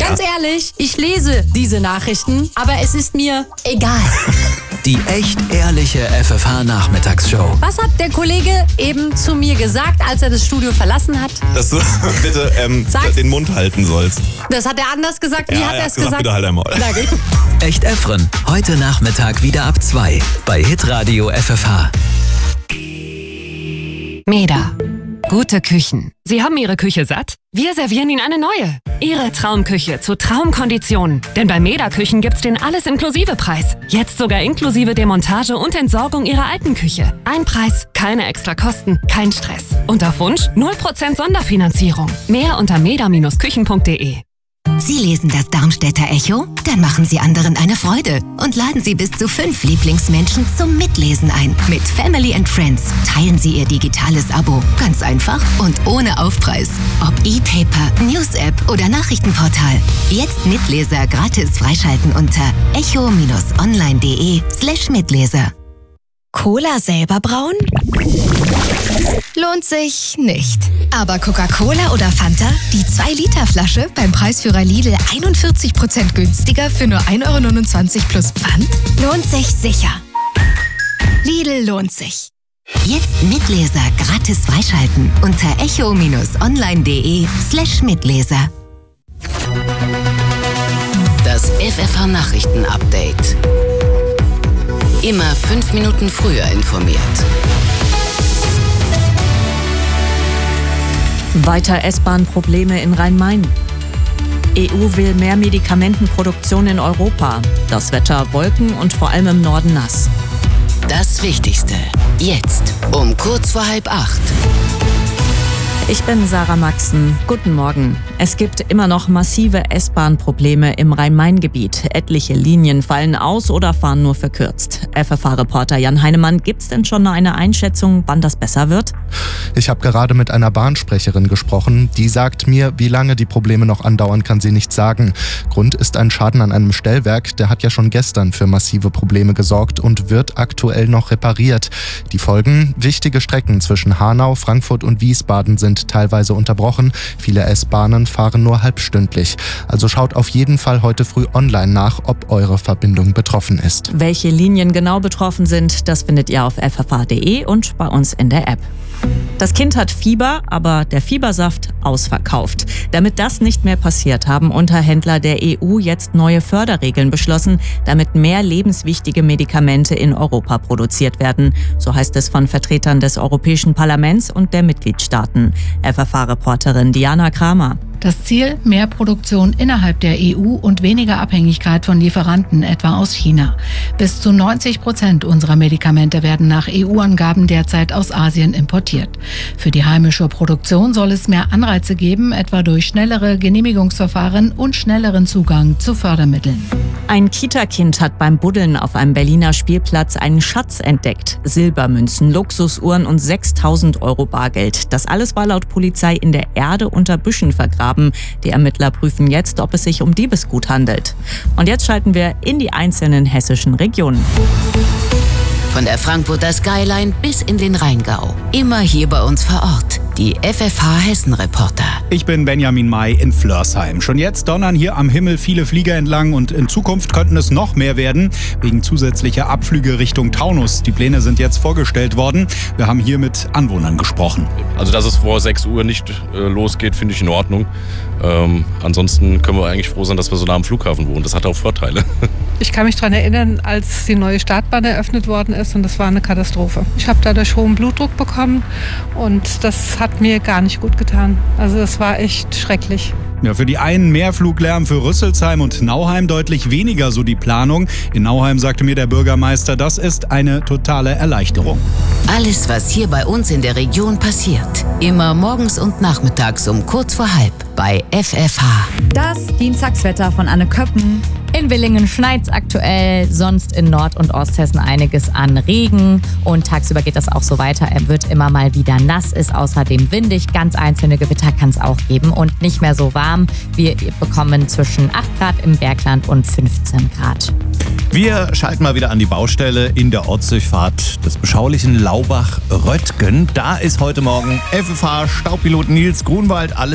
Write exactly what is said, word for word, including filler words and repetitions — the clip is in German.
Ganz ehrlich, ich lese diese Nachrichten, aber es ist mir egal. Die echt ehrliche F F H-Nachmittagsshow. Was hat der Kollege eben zu mir gesagt, als er das Studio verlassen hat? Dass du bitte ähm, den Mund halten sollst. Das hat er anders gesagt. Wie ja, hat er es gesagt? gesagt? Bitte halt einmal. Danke. Echt Efren, heute Nachmittag wieder ab zwei bei Hitradio F F H. Meda. Gute Küchen. Sie haben Ihre Küche satt? Wir servieren Ihnen eine neue. Ihre Traumküche zu Traumkonditionen. Denn bei Meda Küchen gibt's den Alles-Inklusive-Preis. Jetzt sogar inklusive Demontage und Entsorgung Ihrer alten Küche. Ein Preis, keine extra Kosten, kein Stress. Und auf Wunsch null Prozent Sonderfinanzierung. Mehr unter meda Bindestrich küchen punkt de. Sie lesen das Darmstädter Echo? Dann machen Sie anderen eine Freude und laden Sie bis zu fünf Lieblingsmenschen zum Mitlesen ein. Mit Family and Friends teilen Sie Ihr digitales Abo. Ganz einfach und ohne Aufpreis. Ob E-Paper, News-App oder Nachrichtenportal. Jetzt Mitleser gratis freischalten unter echo-online.de slash Mitleser. Cola selber brauen? Lohnt sich nicht. Aber Coca-Cola oder Fanta? Die zwei Liter Flasche beim Preisführer Lidl einundvierzig Prozent günstiger für nur ein Euro neunundzwanzig plus Pfand? Lohnt sich sicher. Lidl lohnt sich. Jetzt Mitleser gratis freischalten unter echo-online.de slash Mitleser. Das F F H-Nachrichten-Update. Immer fünf Minuten früher informiert. Weiter S-Bahn-Probleme in Rhein-Main. E U will mehr Medikamentenproduktion in Europa. Das Wetter Wolken und vor allem im Norden nass. Das Wichtigste. Jetzt um kurz vor halb acht. Ich bin Sarah Maxen. Guten Morgen. Es gibt immer noch massive S-Bahn-Probleme im Rhein-Main-Gebiet. Etliche Linien fallen aus oder fahren nur verkürzt. F F H-Reporter Jan Heinemann, gibt's denn schon eine Einschätzung, wann das besser wird? Ich habe gerade mit einer Bahnsprecherin gesprochen. Die sagt mir, wie lange die Probleme noch andauern, kann sie nicht sagen. Grund ist ein Schaden an einem Stellwerk. Der hat ja schon gestern für massive Probleme gesorgt und wird aktuell noch repariert. Die Folgen? Wichtige Strecken zwischen Hanau, Frankfurt und Wiesbaden sind teilweise unterbrochen. Viele S-Bahnen fahren nur halbstündlich. Also schaut auf jeden Fall heute früh online nach, ob eure Verbindung betroffen ist. Welche Linien genau betroffen sind, das findet ihr auf f f h punkt de und bei uns in der App. Das Kind hat Fieber, aber der Fiebersaft ausverkauft. Damit das nicht mehr passiert, haben Unterhändler der E U jetzt neue Förderregeln beschlossen, damit mehr lebenswichtige Medikamente in Europa produziert werden. So heißt es von Vertretern des Europäischen Parlaments und der Mitgliedstaaten. F F H-Reporterin Diana Kramer. Das Ziel: mehr Produktion innerhalb der E U und weniger Abhängigkeit von Lieferanten, etwa aus China. Bis zu neunzig Prozent unserer Medikamente werden nach E U-Angaben derzeit aus Asien importiert. Für die heimische Produktion soll es mehr Anreize geben, etwa durch schnellere Genehmigungsverfahren und schnelleren Zugang zu Fördermitteln. Ein Kita-Kind hat beim Buddeln auf einem Berliner Spielplatz einen Schatz entdeckt. Silbermünzen, Luxusuhren und sechstausend Euro Bargeld. Das alles war laut Polizei in der Erde unter Büschen vergraben. Die Ermittler prüfen jetzt, ob es sich um Diebesgut handelt. Und jetzt schalten wir in die einzelnen hessischen Regionen. Von der Frankfurter Skyline bis in den Rheingau. Immer hier bei uns vor Ort. Die F F H-Hessen-Reporter. Ich bin Benjamin May in Flörsheim. Schon jetzt donnern hier am Himmel viele Flieger entlang und in Zukunft könnten es noch mehr werden, wegen zusätzlicher Abflüge Richtung Taunus. Die Pläne sind jetzt vorgestellt worden. Wir haben hier mit Anwohnern gesprochen. Also, dass es vor sechs Uhr nicht äh, losgeht, finde ich in Ordnung. Ähm, ansonsten können wir eigentlich froh sein, dass wir so nah am Flughafen wohnen. Das hat auch Vorteile. Ich kann mich daran erinnern, als die neue Startbahn eröffnet worden ist, und das war eine Katastrophe. Ich habe dadurch hohen Blutdruck bekommen und das hat mir gar nicht gut getan. Also das war echt schrecklich. Ja, für die einen mehr Fluglärm, für Rüsselsheim und Nauheim deutlich weniger, so die Planung. In Nauheim sagte mir der Bürgermeister, das ist eine totale Erleichterung. Alles, was hier bei uns in der Region passiert. Immer morgens und nachmittags um kurz vor halb bei F F H. Das Dienstagswetter von Anne Köppen. In Willingen schneit's aktuell, sonst in Nord- und Osthessen einiges an Regen. Und tagsüber geht das auch so weiter. Er wird immer mal wieder nass, ist außerdem windig. Ganz einzelne Gewitter kann es auch geben und nicht mehr so warm. Wir bekommen zwischen acht Grad im Bergland und fünfzehn Grad. Wir schalten mal wieder an die Baustelle in der Ortsdurchfahrt des beschaulichen Laubach-Röttgen. Da ist heute Morgen F F H-Staubpilot Nils Grunwald. Alles